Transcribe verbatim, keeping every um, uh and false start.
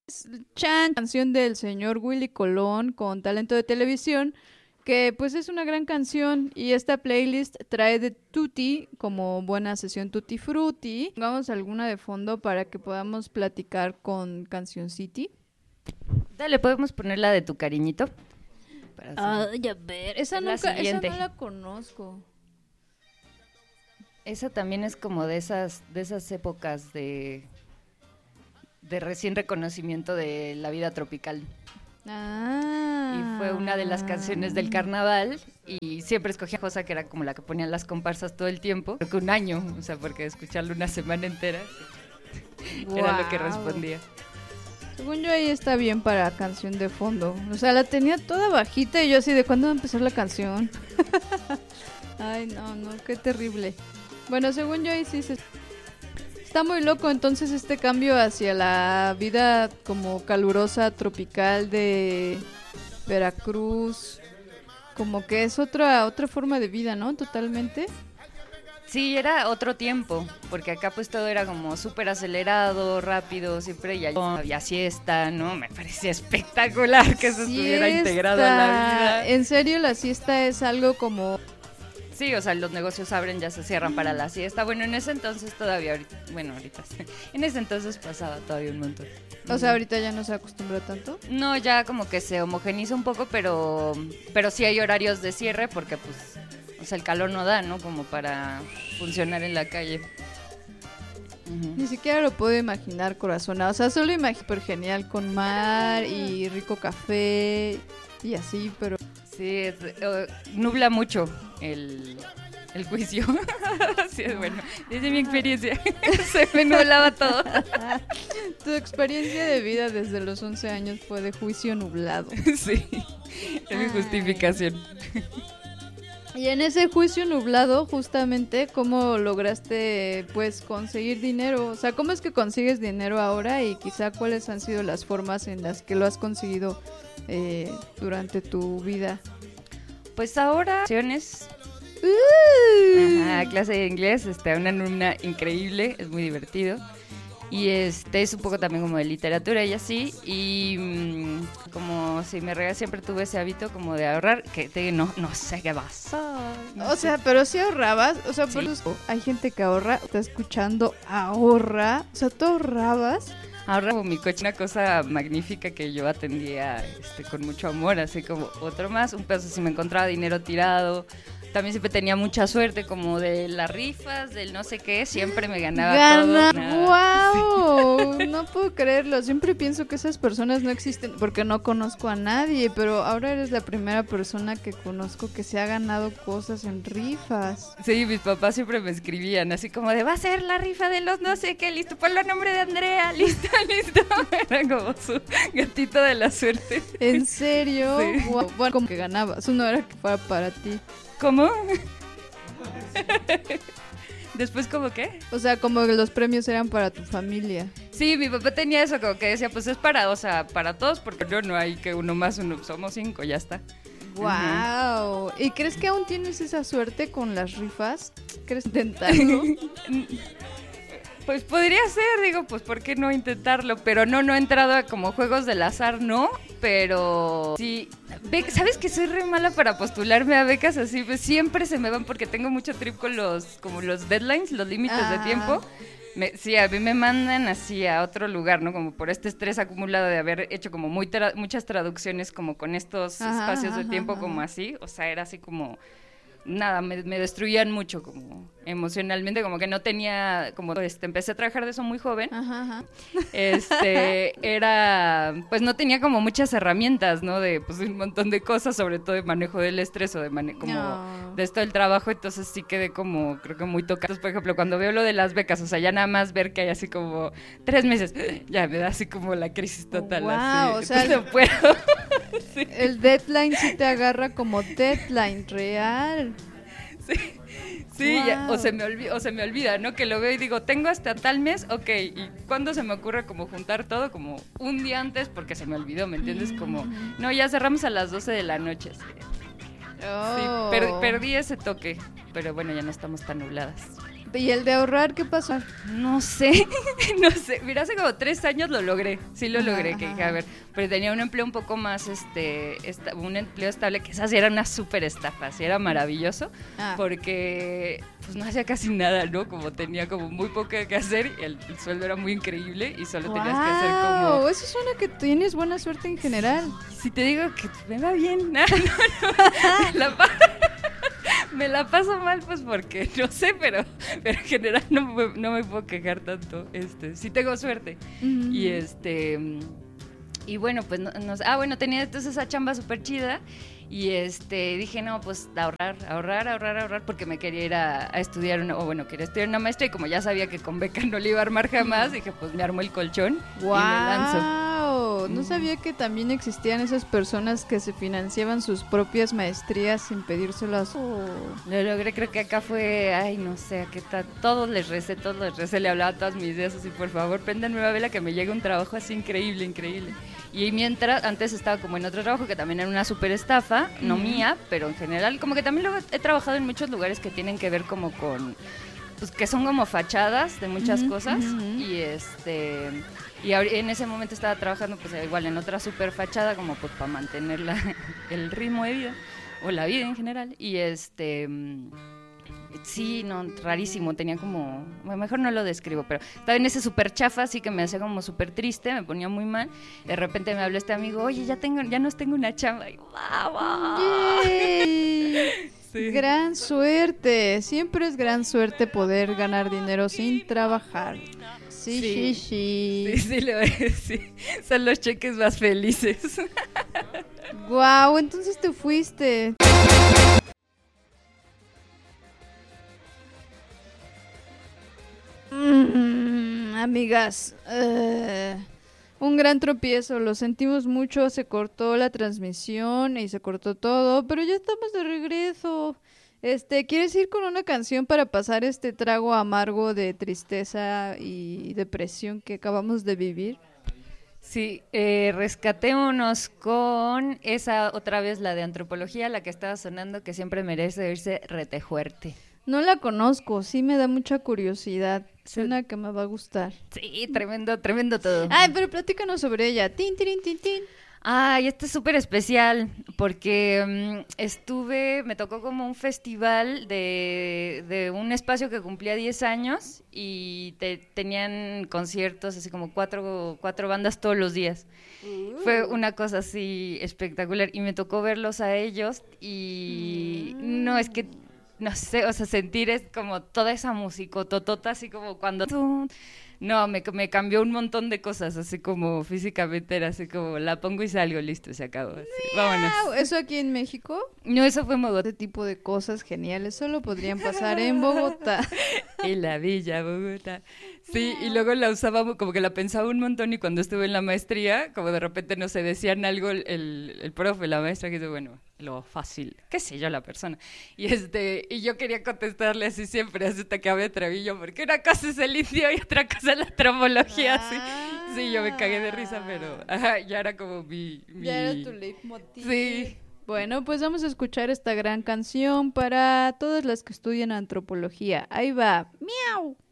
Chan, canción del señor Willy Colón con talento de televisión, que pues es una gran canción y esta playlist trae de Tutti como buena sesión Tutti Frutti. Pongamos alguna de fondo para que podamos platicar con Canción City. Dale, podemos poner la de Tu Cariñito. Ay, a ver, esa, nunca, esa no la conozco. Esa también es como de esas, de esas épocas de... de recién reconocimiento de la vida tropical. Ah. Y fue una de las canciones del carnaval y siempre escogía cosa que era como la que ponían las comparsas todo el tiempo, creo que un año, o sea, porque escucharlo una semana entera wow. Era lo que respondía. Según yo ahí está bien para canción de fondo, o sea, la tenía toda bajita y yo así de ¿cuándo va a empezar la canción? Ay, no, no, qué terrible. Bueno, según yo ahí sí se... Está muy loco entonces este cambio hacia la vida como calurosa, tropical de Veracruz, como que es otra otra forma de vida, ¿no? Totalmente. Sí, era otro tiempo, porque acá pues todo era como súper acelerado, rápido, siempre ya había siesta, ¿no? Me parecía espectacular que eso siesta. Estuviera integrado a la vida. En serio, la siesta es algo como... Sí, o sea, los negocios abren, ya se cierran para la siesta. Bueno, en ese entonces todavía, ahorita, bueno, ahorita, en ese entonces pasaba todavía un montón. O sea, ahorita ya no se acostumbra tanto. No, ya como que se homogeniza un poco, pero, pero sí hay horarios de cierre porque, pues, o sea, el calor no da, ¿no? Como para funcionar en la calle. Uh-huh. Ni siquiera lo puedo imaginar, corazona. O sea, solo imagino súper genial con mar y rico café y así, pero... Sí, es, uh, nubla mucho el, el juicio. Sí, es bueno. Desde mi experiencia se me nublaba todo. Tu experiencia de vida desde los once años fue de juicio nublado. Sí, es mi justificación. Y en ese juicio nublado, justamente, ¿cómo lograste, pues, conseguir dinero? O sea, ¿cómo es que consigues dinero ahora? Y quizá, ¿cuáles han sido las formas en las que lo has conseguido eh, durante tu vida? Pues ahora, acciones. Uh. Ajá, clase de inglés, este, una alumna increíble, es muy divertido. Y este es un poco también como de literatura y así. Y mmm, como si me regalé, siempre tuve ese hábito como de ahorrar, que te, no, no sé qué pasa. No o sé. sea, pero si ahorrabas, o sea, sí. Por eso hay gente que ahorra, está escuchando, ahorra, o sea, ¿tú ahorrabas? Ahorra como mi coche, una cosa magnífica que yo atendía este, con mucho amor, así como otro más, un pedazo si me encontraba dinero tirado. También siempre tenía mucha suerte como de las rifas, del no sé qué, siempre me ganaba Gana. todo. ¡Wow! Sí. No puedo creerlo, siempre pienso que esas personas no existen porque no conozco a nadie, pero ahora eres la primera persona que conozco que se ha ganado cosas en rifas. Sí, mis papás siempre me escribían así como de, va a ser la rifa de los no sé qué, listo, ponlo a nombre de Andrea, listo, listo. Era como su gatito de la suerte. ¿En serio? Sí. Wow. Bueno, como que ganabas, no era que fuera para ti. ¿Cómo? ¿Después cómo qué? O sea, como que los premios eran para tu familia. Sí, mi papá tenía eso, como que decía, pues es para, o sea, para todos, porque yo no hay que uno más, uno, somos cinco, ya está. ¡Wow! Uh-huh. ¿Y crees que aún tienes esa suerte con las rifas? ¿Quieres intentarlo? Pues podría ser, digo, pues ¿por qué no intentarlo? Pero no, no he entrado a como juegos del azar, no, pero sí, be- ¿sabes que soy re mala para postularme a becas así? Pues siempre se me van porque tengo mucho trip con los, como los deadlines, los límites ah. de tiempo. Me, sí, a mí me mandan así a otro lugar, ¿no? Como por este estrés acumulado de haber hecho como muy tra- muchas traducciones como con estos ajá, espacios ajá, de tiempo ajá. como así, o sea, era así como... Nada, me, me destruían mucho como emocionalmente, como que no tenía, como este, empecé a trabajar de eso muy joven, ajá, ajá. este, era, pues no tenía como muchas herramientas, ¿no? De, pues un montón de cosas, sobre todo de manejo del estrés o de manejo, como no. de esto del trabajo, entonces sí quedé como, creo que muy tocada. Entonces, por ejemplo, cuando veo lo de las becas, o sea, ya nada más ver que hay así como tres meses, ya me da así como la crisis total, wow, así, o sea, no puedo. Sí. El deadline sí te agarra como deadline real. Sí, sí wow. ya, o, se me olvida, o se me olvida, ¿no? Que lo veo y digo, tengo hasta tal mes, ok, ¿y cuándo se me ocurre como juntar todo? Como un día antes porque se me olvidó, ¿me entiendes? Como, no, ya cerramos a las doce de la noche. Sí, oh. sí per- perdí ese toque, pero bueno, ya no estamos tan nubladas. ¿Y el de ahorrar qué pasó? No sé, no sé. Mira, hace como tres años lo logré. Sí lo Ajá, logré, que ajá. dije, a ver, pero tenía un empleo un poco más, este, esta- un empleo estable, que esa sí era una súper estafa, sí era maravilloso, Ah. porque pues no hacía casi nada, ¿no? Como tenía como muy poco que hacer, y el, el sueldo era muy increíble y solo tenías que hacer como... Wow, eso suena que tienes buena suerte en general. Si te digo que me va bien, no, no, no, me la pa- me la paso mal, pues porque no sé, pero, pero en general no me, no me puedo quejar tanto. Este, sí tengo suerte. Ujú. Y este y bueno, pues no, no sé. Ah, bueno, tenía entonces esa chamba súper chida. Y este dije, no, pues ahorrar, ahorrar, ahorrar, ahorrar, porque me quería ir a, a estudiar, una, o bueno, quería estudiar una maestría, y como ya sabía que con beca no le iba a armar jamás, dije, pues me armo el colchón y me lanzo. Wow, no Mm. sabía que también existían esas personas que se financiaban sus propias maestrías sin pedírselas. Oh. Lo logré, creo que acá fue, ay, no sé, a qué tal, todos les recé, todos les recé, le hablaba a todas mis ideas así, por favor, préndanme una vela que me llegue un trabajo así increíble, increíble. Y mientras, antes estaba como en otro trabajo que también era una súper estafa, no Ujú. mía, pero en general, como que también luego he trabajado en muchos lugares que tienen que ver como con, pues que son como fachadas de muchas Ujú, cosas, ujú, ujú. y este... Y ahori- en ese momento estaba trabajando pues igual en otra super fachada como pues para mantener la- el ritmo de vida o la vida en general, y este mm, sí, no, rarísimo, tenía como, bueno, mejor no lo describo, pero estaba en ese súper chafa, así que me hacía como súper triste, me ponía muy mal. De repente me habló este amigo, oye, ya tengo, ya nos tengo una chamba, y ¡vamos! Yay. Sí. Gran suerte, siempre es gran suerte poder ganar dinero sin trabajar. Sí, sí, Sí. sí. Sí, sí, lo es, sí. Son los cheques más felices. Wow, entonces te fuiste. Mm, amigas, eh, un gran tropiezo, lo sentimos mucho, se cortó la transmisión y se cortó todo, pero ya estamos de regreso. Este, ¿quieres ir con una canción para pasar este trago amargo de tristeza y depresión que acabamos de vivir? Sí, eh, rescatémonos con esa otra vez, la de antropología, la que estaba sonando, que siempre merece oírse retejuerte. No la conozco, sí me da mucha curiosidad. Suena que me va a gustar. Sí, tremendo, tremendo todo. Ay, pero platícanos sobre ella. Tin, tin, tin, tin. Ay, este es súper especial porque mm, estuve, me tocó como un festival de, de un espacio que cumplía diez años y te- tenían conciertos, así como cuatro, cuatro bandas todos los días. Fue una cosa así espectacular y me tocó verlos a ellos y no, es que, no sé, o sea, sentir es como toda esa música, totota, así como cuando... tú- No, me, me cambió un montón de cosas, así como físicamente era así como la pongo y salgo, listo, se acabó. Así, vámonos. Au, ¿eso aquí en México? No, eso fue en Bogotá. Este tipo de cosas geniales solo podrían pasar en Bogotá. En la Villa Bogotá. Sí, y luego la usaba, como que la pensaba un montón, y cuando estuve en la maestría, como de repente, no sé, decían algo el, el, el profe, la maestra, que dice, bueno, lo fácil, qué sé yo, la persona. Y este, y yo quería contestarle así siempre, así hasta que me atreví yo, porque una cosa es el indio y otra cosa es la antropología, así. Sí, yo me cagué de risa, pero ajá, ya era como mi... mi... Ya era tu leitmotiv. Sí. Bueno, pues vamos a escuchar esta gran canción para todas las que estudian antropología. Ahí va. ¡Miau!